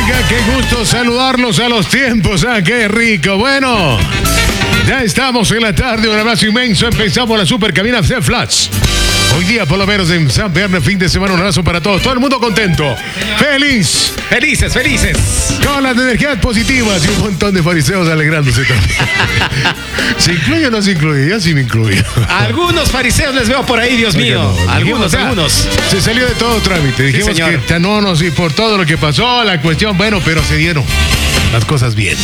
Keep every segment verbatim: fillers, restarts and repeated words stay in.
Oiga, qué gusto saludarlos a los tiempos, ah, qué rico. Bueno, ya estamos en la tarde, un abrazo inmenso. Empezamos la super cabina de Flash. Hoy día, por lo menos en San Viernes, fin de semana, un abrazo para todos. Todo el mundo contento, feliz. Felices, felices. Con las energías positivas y un montón de fariseos alegrándose también. ¿Se incluye o no se incluye? Yo sí me incluyo. Algunos fariseos les veo por ahí, Dios mío. No, algunos, dijimos, algunos. Se salió de todo trámite. Dijimos Sí, que no, no, sí, por todo lo que pasó, la cuestión, bueno, pero se dieron las cosas bien.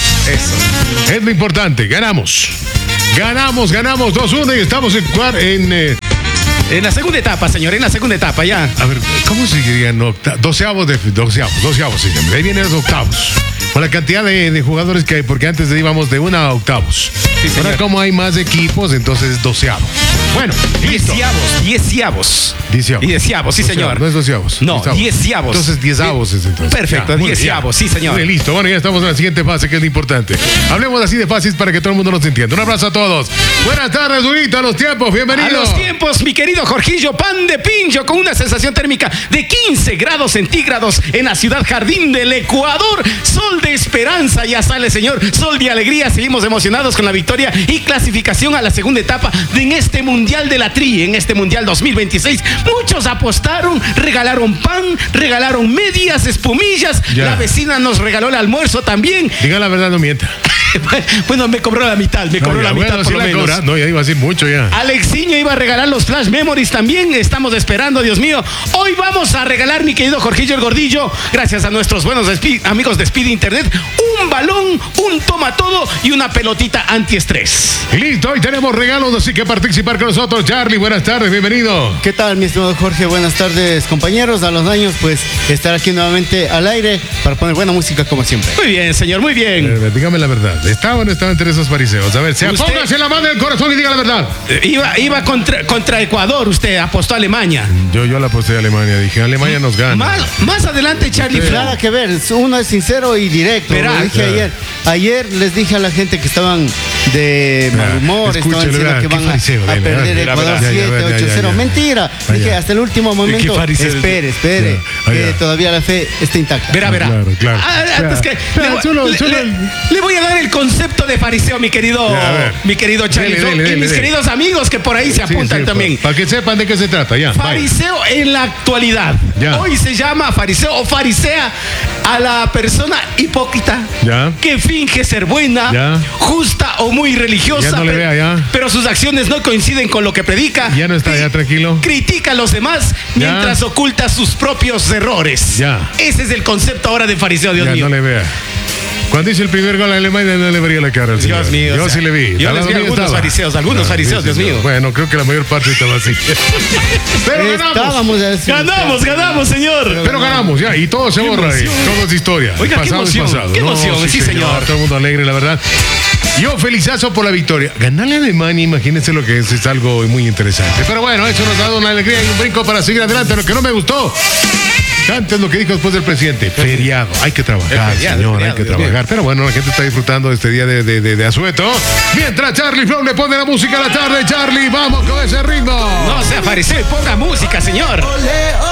Eso. Es lo importante, ganamos. Ganamos, ganamos dos uno y estamos en... en eh, En la segunda etapa, señor, en la segunda etapa, ya. A ver, ¿cómo se dirían? Octa- doceavos de doceavos, doceavos, sí, de ahí vienen los octavos. Con la cantidad de, de jugadores que hay, porque antes íbamos de una a octavos. Sí, señor. Ahora, como hay más equipos, entonces es doceavo. Bueno, listo. Dieciavos, dieciavos. Dieciavos. Y dieciavos, sí, Doceavos, señor. No es doceavos. No, dieciavos. dieciavos. Entonces, diezavos es entonces. Perfecto, Ya, muy bien, dieciavos, ya. sí, señor. Muy bien, listo. Bueno, ya estamos en la siguiente fase, que es lo importante. Hablemos así de fácil para que todo el mundo nos entienda. Un abrazo a todos. Buenas tardes, Durito, a los tiempos. Bienvenido. A los tiempos, mi querido Jorgillo, pan de pincho con una sensación térmica de quince grados centígrados en la ciudad Jardín del Ecuador. Sol de esperanza, ya sale, señor. Sol de alegría. Seguimos emocionados con la victoria y clasificación a la segunda etapa de en este Mundial de la Tri, en este Mundial dos mil veintiséis. Muchos apostaron, regalaron pan, regalaron medias, espumillas. Ya. La vecina nos regaló el almuerzo también. Diga la verdad, no mienta. Bueno, me cobró la mitad, me cobró No, ya, la mitad bueno, por sí lo la menos. cobra. No, ya iba a decir mucho ya. Alexiño iba a regalar los Flash Memories también. Estamos esperando, Dios mío. Hoy vamos a regalar, mi querido Jorgillo el Gordillo, gracias a nuestros buenos Speed- amigos de Speed Internet, un balón, un toma todo y una pelotita antiestrés. Y listo, hoy tenemos regalos, así que participar con nosotros. Charlie, buenas tardes, bienvenido. ¿Qué tal, mi estimado Jorge? Buenas tardes, compañeros. A los años, pues, estar aquí nuevamente al aire para poner buena música como siempre. Muy bien, señor, muy bien. Eh, dígame la verdad, ¿estaba o no estaba entre esos fariseos? A ver, se Usted- póngase la mano en el corazón y diga la verdad. Eh, Iba, iba contra, contra Ecuador, usted apostó a Alemania. Yo, yo la aposté a Alemania, dije, Alemania nos gana. Más, más adelante, Charlie. Fla- Nada que ver, uno es sincero y directo. Verá, Lo dije ya. ayer. Ayer les dije a la gente que estaban de mal humor, escúchele, estaban diciendo vea, que qué van a, fariseo, a ven, perder vea, mira, Ecuador verá, ya, ya, siete, ya, ya, ocho cero. ya, ya. Mentira. Ah, Dije ya. hasta el último momento. fariseo? Espere, espere. Ya, ah, que ya. todavía la fe está intacta. Verá, verá. Claro, claro. Ah, antes que, Vea, le, voy- solo- le- solo- le- le voy a dar el concepto de fariseo, mi querido, Ya, a ver. mi querido Charlie. Dele, Flow, dele, y dele, mis dele. queridos amigos que por ahí se Sí, apuntan sí, también. Para que sepan de qué se trata, ya. vaya. Fariseo en la actualidad. Ya. Hoy se llama fariseo o farisea a la persona hipócrita Ya. que finge ser buena, Ya. justa o muy religiosa, Ya no le pe- vea, ya. pero sus acciones no coinciden con lo que predica. Ya no está, ya, tranquilo. Critica a los demás Ya. mientras oculta sus propios errores. Ya. Ese es el concepto ahora de fariseo, Dios Ya, mío. no le vea. Cuando hice el primer gol a Alemania no le vería la cara al señor. Dios mío. Yo o sea, sí le vi. Yo Al les lado vi mío algunos estaba. fariseos, algunos Ah, fariseos, sí, Dios señor. mío. Bueno, creo que la mayor parte estaba así. Pero ganamos. Estábamos a decir- Ganamos, ganamos, señor. Pero ganamos, ya, y todo se borra ahí. emoción. Todo es historia. Oiga, El qué pasado emoción, es pasado. qué emoción, sí, señor. Todo el mundo alegre, la verdad. Yo felizazo por la victoria. Ganarle a Alemania, imagínense lo que es, es algo muy interesante. Pero bueno, eso nos ha dado una alegría y un brinco para seguir adelante. Lo que no me gustó, antes lo que dijo después del presidente, feriado. Hay que trabajar, Es feriado, señor, feriado, hay que Dios trabajar. Pero bueno, la gente está disfrutando de este día de, de, de, de asueto. Mientras Charlie Flow le pone la música a la tarde, Charlie, vamos con ese ritmo. No sea fariseo y ponga música, señor.